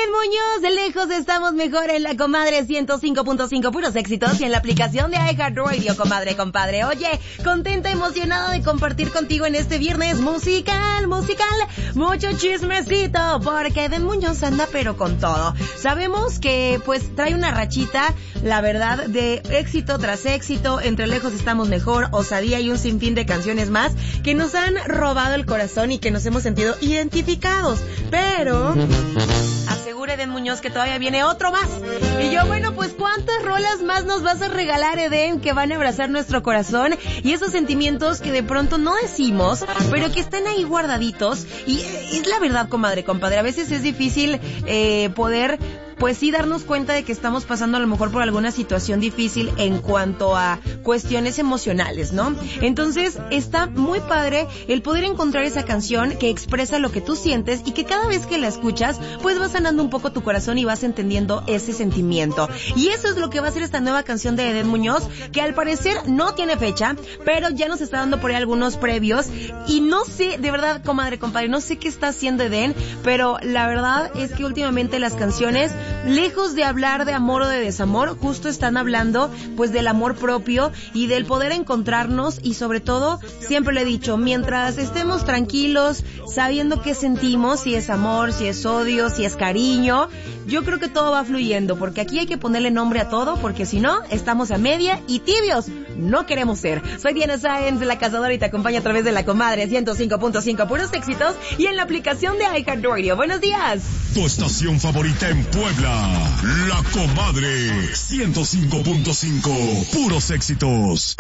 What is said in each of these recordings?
Eden Muñoz, de lejos estamos mejor en la comadre 105.5, puros éxitos, y en la aplicación de iHeartRadio, comadre, compadre. Oye, contenta, emocionada de compartir contigo en este viernes musical, mucho chismecito, porque Eden Muñoz anda pero con todo. Sabemos que pues trae una rachita, la verdad, de éxito tras éxito, entre lejos estamos mejor, osadía y un sinfín de canciones más que nos han robado el corazón y que nos hemos sentido identificados. Pero asegura Eden Muñoz que todavía viene otro más. Y yo, bueno, pues ¿cuántas rolas más nos vas a regalar, Eden, que van a abrazar nuestro corazón y esos sentimientos que de pronto no decimos, pero que están ahí guardaditos? Y es la verdad, comadre, compadre, a veces es difícil poder, pues sí, darnos cuenta de que estamos pasando a lo mejor por alguna situación difícil en cuanto a cuestiones emocionales, ¿no? Entonces, está muy padre el poder encontrar esa canción que expresa lo que tú sientes y que cada vez que la escuchas, pues vas sanando un poco tu corazón y vas entendiendo ese sentimiento. Y eso es lo que va a ser esta nueva canción de Eden Muñoz, que al parecer no tiene fecha, pero ya nos está dando por ahí algunos previos. Y no sé, de verdad, comadre, compadre, no sé qué está haciendo Eden, pero la verdad es que últimamente las canciones, lejos de hablar de amor o de desamor, justo están hablando pues del amor propio y del poder encontrarnos, y sobre todo, siempre le he dicho, mientras estemos tranquilos, sabiendo qué sentimos, si es amor, si es odio, si es cariño, yo creo que todo va fluyendo, porque aquí hay que ponerle nombre a todo, porque si no, estamos a media y tibios no queremos ser. Soy Diana Sáenz, la Cazadora, y te acompaño a través de la comadre 105.5, puros éxitos, y en la aplicación de iHeartRadio. Buenos días. Tu estación favorita en Puebla, La Comadre 105.5, puros éxitos.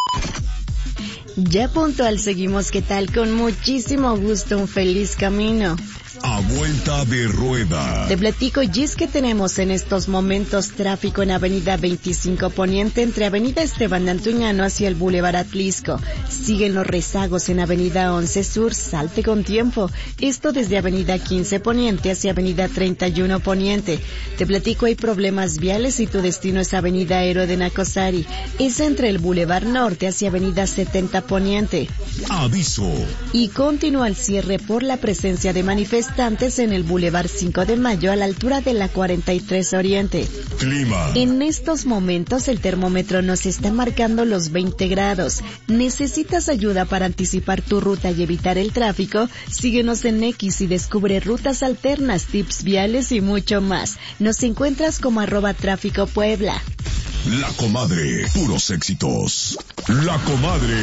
Ya puntual seguimos, ¿qué tal? Con muchísimo gusto, un feliz camino. A vuelta de rueda. Te platico, y es que tenemos en estos momentos tráfico en Avenida 25 Poniente entre Avenida Esteban Antuñano hacia el Boulevard Atlisco. Siguen los rezagos en Avenida 11 Sur, salte con tiempo. Esto desde Avenida 15 Poniente hacia Avenida 31 Poniente. Te platico, hay problemas viales y tu destino es Avenida Héroe de Nacosari. Es entre el Boulevard Norte hacia Avenida 70 Poniente. Aviso. Y continúa el cierre por la presencia de manifestantes en el Boulevard 5 de Mayo a la altura de la 43 Oriente. Clima. En estos momentos el termómetro nos está marcando los 20 grados. ¿Necesitas ayuda para anticipar tu ruta y evitar el tráfico? Síguenos en X y descubre rutas alternas, tips viales y mucho más. Nos encuentras como @tráficopuebla. La Comadre, puros éxitos. La Comadre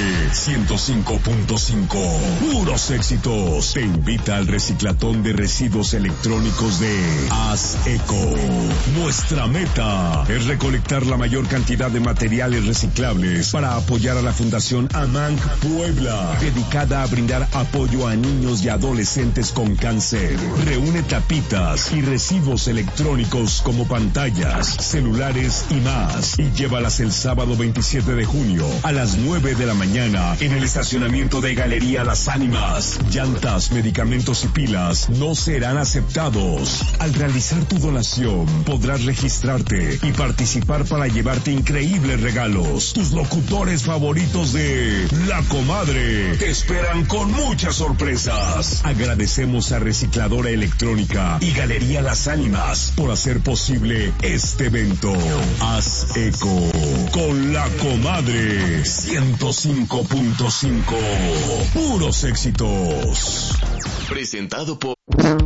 105.5, puros éxitos. Te invita al reciclatón de residuos electrónicos de Haz Eco. Nuestra meta es recolectar la mayor cantidad de materiales reciclables para apoyar a la Fundación AMANC Puebla, dedicada a brindar apoyo a niños y adolescentes con cáncer. Reúne tapitas y residuos electrónicos como pantallas, celulares y más, y llévalas el sábado 27 de junio a las 9 de la mañana en el estacionamiento de Galería Las Ánimas. Llantas, medicamentos y pilas no serán aceptados. Al realizar tu donación podrás registrarte y participar para llevarte increíbles regalos. Tus locutores favoritos de La Comadre te esperan con muchas sorpresas. Agradecemos a Recicladora Electrónica y Galería Las Ánimas por hacer posible este evento. Haz Eco con La Comadre 105.5, puros éxitos. Presentado por